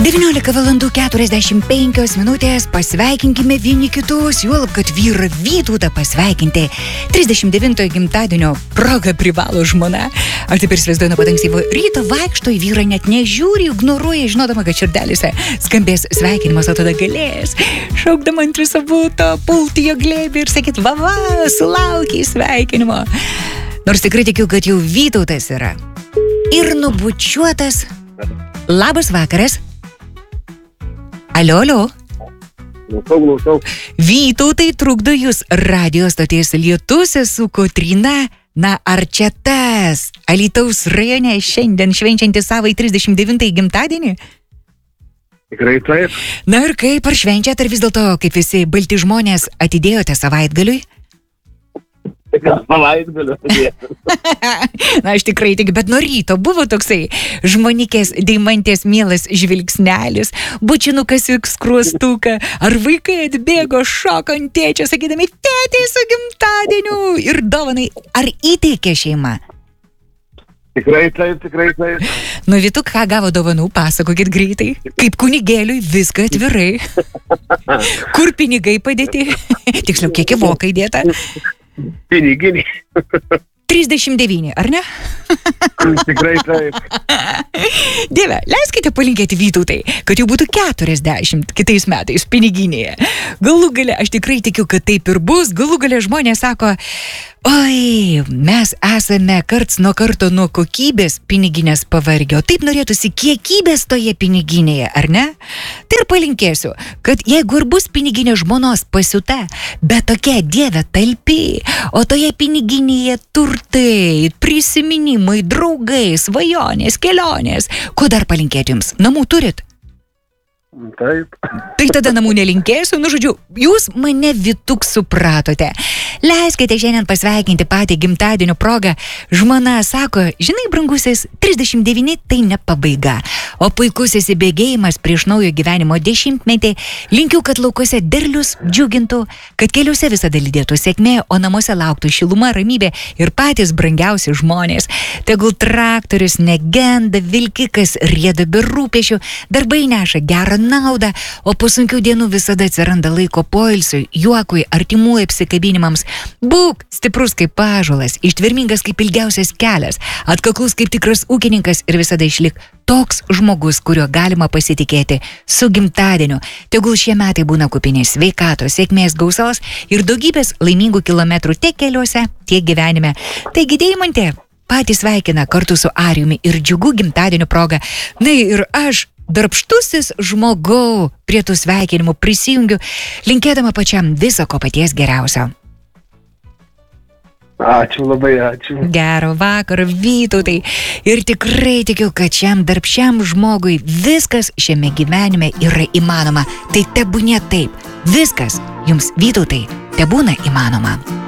19:45, pasveikinkime vieni kitus, juolab, kad vyrą Vytautą pasveikinti 39 gimtadienio proga privalo žmona. Aš taip ir įsivaizduoju, pat ankstyvo ryto vaikšto į vyrą, net nežiūri, ignoruoja, žinodama, kad širdelėse skambės sveikinimas, o tada galės, šaukdama ant viso būto, pulti jo glėbį ir sakyt, va, sulaukiai sveikinimo. Nors tikrai tikiu, kad jau Vytautas yra. Ir nubučiuotas. Labas vakaras. Alio. Klausau. Vytautai, trukdo jūs radijo stoties Lietus, esu Kotryna. Na, ar čia tas Alytaus rajone šiandien švenčianti savo 39 gimtadienį? Tikrai taip. Na ir kaip, ar švenčiat, ar vis dėlto, kaip visi balti žmonės, atidėjote savaitgaliui? Savaitgaliu atidėjote. Na, aš tikrai tik, bet nuo ryto buvo toksai žmonikės deimantės mielas žvilgsnelis, bučinukas į skruostuką, ar vaikai atbėgo šoko ant tėčio, sakydami, tėtei su gimtadieniu ir dovanai, ar įteikė šeima? Tikrai taip. Nu, Vytuk, ką gavo dovanų, pasakokit greitai. Kaip kunigėliui, viską atvirai. Kur pinigai padėti? Tiksliau, kiek į voką įdėta? Piniginiai. 39, ar ne? Tikrai taip. Dieve, leiskite palinkėti Vytautai, kad jau būtų 40 kitais metais piniginėje. Galų gale, aš tikrai tikiu, kad taip ir bus. Galų gale žmonės sako, oi, mes esame karts nuo karto nuo kokybės piniginės pavargę, o taip norėtųsi kiekybės toje piniginėje, ar ne? Tai ir palinkėsiu, kad jeigu ir bus piniginė žmonos pasiūta, bet tokia Dieve talpi, o toje piniginėje turtai, prisiminimai, draugai, svajonės, kelionės, ko dar palinkėti jums? Namų turit? Taip. Tai tada namų nelinkėsiu, nu žodžiu, jūs mane Vytuk supratote. Leiskite šiandien pasveikinti patį gimtadienio progą. Žmona sako, žinai, brangusis, 39 tai ne pabaiga, o puikus įsibėgėjimas prieš naujo gyvenimo 10-metį. Linkiu, kad laukuose derlius džiugintų, kad keliuose visada lydėtų sėkmė, o namuose lauktų šiluma, ramybė ir patys brangiausi žmonės. Tegul traktorius negenda, vilkikas rieda be rūpesčių, darbai neša gerą naudą, o po sunkių dienų visada atsiranda laiko poilsiui, juokui, artimųjų apsikabinimams. Būk stiprus kaip ąžuolas, ištvermingas kaip ilgiausias kelias, atkaklus kaip tikras ūkininkas ir visada išlik toks žmogus, kuriuo galima pasitikėti. Su gimtadieniu. Tegul šie metai būna kupini sveikatos, sėkmės, gausos ir daugybės laimingų kilometrų tiek keliuose, tiek gyvenime. Taigi, Deimantė patys sveikina kartu su Arijumi ir džiugu gimtadienio proga. Na ir aš, darbštusis žmogau, prie tų sveikinimų prisijungiu, linkėdama pačiam viso ko paties geriausio. Ačiū, labai ačiū. Gero vakaro, Vytautai. Ir tikrai tikiu, kad šiam darbščiam žmogui viskas šiame gyvenime yra įmanoma. Tai tebūnie taip. Viskas jums, Vytautai, tebūna įmanoma.